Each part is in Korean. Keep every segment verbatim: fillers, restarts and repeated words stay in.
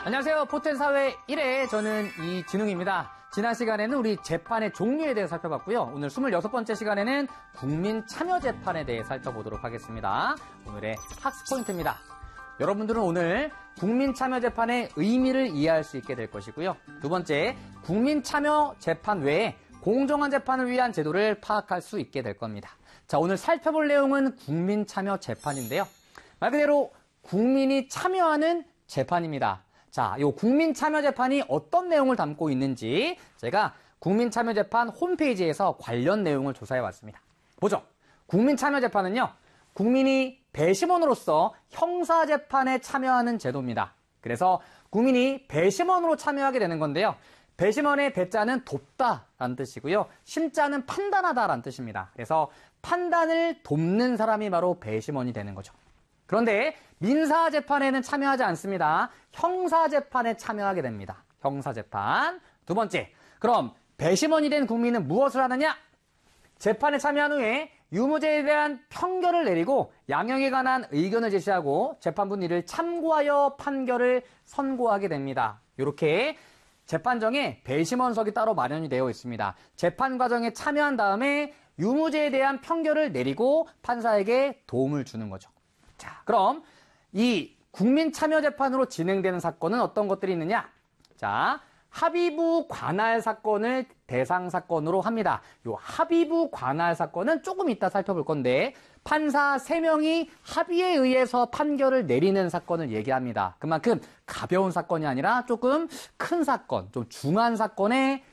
안녕하세요. 포텐사회 일 회 저는 이진웅입니다. 지난 시간에는 우리 재판의 종류에 대해 살펴봤고요. 오늘 스물여섯 번째 시간에는 국민참여재판에 대해 살펴보도록 하겠습니다. 오늘의 학습 포인트입니다. 여러분들은 오늘 국민참여재판의 의미를 이해할 수 있게 될 것이고요. 두 번째, 국민참여재판 외에 공정한 재판을 위한 제도를 파악할 수 있게 될 겁니다. 자, 오늘 살펴볼 내용은 국민참여재판인데요. 말 그대로 국민이 참여하는 재판입니다. 자, 이 국민참여재판이 어떤 내용을 담고 있는지 제가 국민참여재판 홈페이지에서 관련 내용을 조사해 왔습니다. 보죠. 국민참여재판은요, 국민이 배심원으로서 형사재판에 참여하는 제도입니다. 그래서 국민이 배심원으로 참여하게 되는 건데요. 배심원의 배자는 돕다라는 뜻이고요. 심자는 판단하다라는 뜻입니다. 그래서 판단을 돕는 사람이 바로 배심원이 되는 거죠. 그런데 민사재판에는 참여하지 않습니다. 형사재판에 참여하게 됩니다. 형사재판. 두 번째, 그럼 배심원이 된 국민은 무엇을 하느냐? 재판에 참여한 후에 유무죄에 대한 판결을 내리고 양형에 관한 의견을 제시하고 재판부 이를 참고하여 판결을 선고하게 됩니다. 이렇게 재판정에 배심원석이 따로 마련이 되어 있습니다. 재판 과정에 참여한 다음에 유무죄에 대한 판결을 내리고 판사에게 도움을 주는 거죠. 자, 그럼 이 국민참여재판으로 진행되는 사건은 어떤 것들이 있느냐? 자, 합의부 관할 사건을 대상 사건으로 합니다. 이 합의부 관할 사건은 조금 이따 살펴볼 건데 판사 세 명이 합의에 의해서 판결을 내리는 사건을 얘기합니다. 그만큼 가벼운 사건이 아니라 조금 큰 사건, 좀 중한 사건에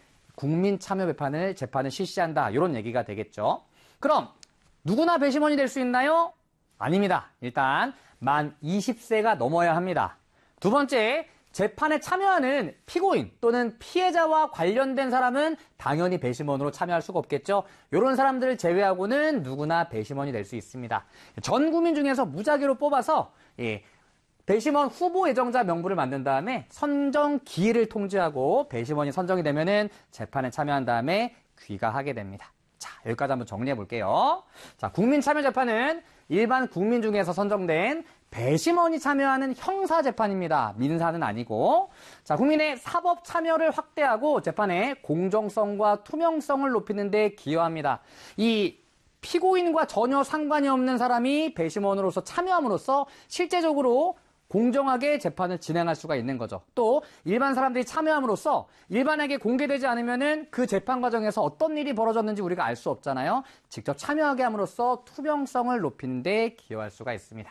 국민참여재판을 재판을 실시한다. 이런 얘기가 되겠죠. 그럼 누구나 배심원이 될 수 있나요? 아닙니다. 일단 만 이십 세가 넘어야 합니다. 두 번째, 재판에 참여하는 피고인 또는 피해자와 관련된 사람은 당연히 배심원으로 참여할 수가 없겠죠. 이런 사람들을 제외하고는 누구나 배심원이 될 수 있습니다. 전 국민 중에서 무작위로 뽑아서 예, 배심원 후보 예정자 명부를 만든 다음에 선정 기일을 통지하고 배심원이 선정이 되면은 재판에 참여한 다음에 귀가하게 됩니다. 자, 여기까지 한번 정리해 볼게요. 자, 국민참여재판은 일반 국민 중에서 선정된 배심원이 참여하는 형사재판입니다. 민사는 아니고. 자, 국민의 사법 참여를 확대하고 재판의 공정성과 투명성을 높이는 데 기여합니다. 이 피고인과 전혀 상관이 없는 사람이 배심원으로서 참여함으로써 실제적으로 공정하게 재판을 진행할 수가 있는 거죠. 또 일반 사람들이 참여함으로써 일반에게 공개되지 않으면은 그 재판 과정에서 어떤 일이 벌어졌는지 우리가 알 수 없잖아요. 직접 참여하게 함으로써 투명성을 높이는 데 기여할 수가 있습니다.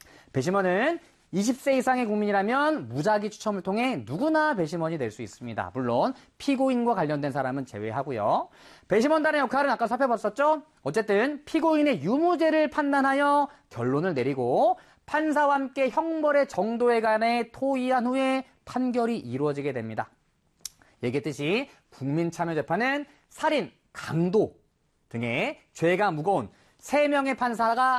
배심원은 이십 세 이상의 국민이라면 무작위 추첨을 통해 누구나 배심원이 될 수 있습니다. 물론 피고인과 관련된 사람은 제외하고요. 배심원단의 역할은 아까 살펴봤었죠? 어쨌든 피고인의 유무죄를 판단하여 결론을 내리고 판사와 함께 형벌의 정도에 관해 토의한 후에 판결이 이루어지게 됩니다. 얘기했듯이 국민참여재판은 살인, 강도 등의 죄가 무거운 세 명의 판사가